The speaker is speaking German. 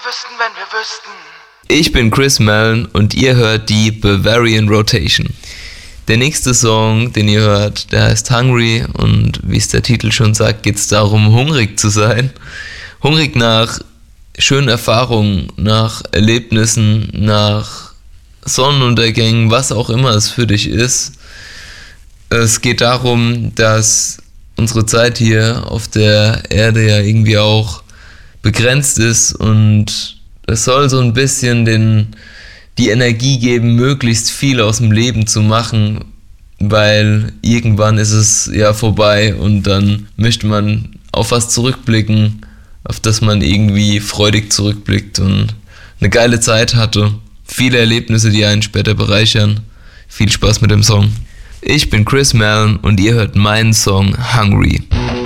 wüssten, wenn wir wüssten. Ich bin Chris Mellon und ihr hört die Bavarian Rotation. Der nächste Song, den ihr hört, der heißt Hungry und wie es der Titel schon sagt, geht es darum, hungrig zu sein. Hungrig nach schönen Erfahrungen, nach Erlebnissen, nach Sonnenuntergängen, was auch immer es für dich ist. Es geht darum, dass unsere Zeit hier auf der Erde ja irgendwie auch begrenzt ist und es soll so ein bisschen die Energie geben, möglichst viel aus dem Leben zu machen, weil irgendwann ist es ja vorbei und dann möchte man auf was zurückblicken, auf das man irgendwie freudig zurückblickt und eine geile Zeit hatte. Viele Erlebnisse, die einen später bereichern. Viel Spaß mit dem Song. Ich bin Chris Mellon und ihr hört meinen Song Hungry.